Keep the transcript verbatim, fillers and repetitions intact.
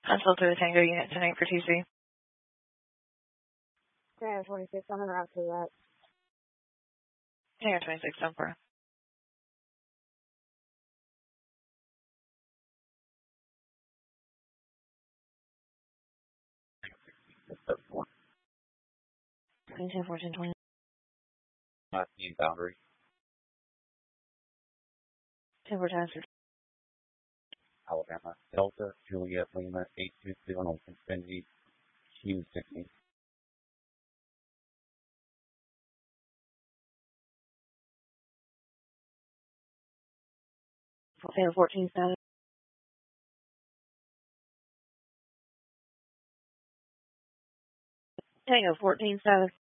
Huntsville to the Tango Unit ten eight for T C. Tango twenty-six, I'm en route to that. Tango twenty-six, ten four. ten four, ten twenty. nineteen boundary. ten four, ten Alabama. Delta, Juliet, Lima, eight two two, on Infinity, Q sixty. Tango fourteen, seven. Tango fourteen, seven.